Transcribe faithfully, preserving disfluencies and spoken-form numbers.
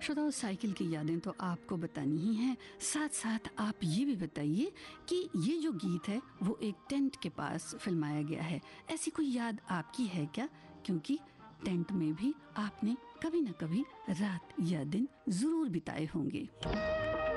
श्रोताओं, साइकिल की यादें तो आपको बतानी ही हैं, साथ साथ आप ये भी बताइए कि ये जो गीत है वो एक टेंट के पास फिल्माया गया है। ऐसी कोई याद आपकी है क्या? क्योंकि टेंट में भी आपने कभी ना कभी रात या दिन जरूर बिताए होंगे।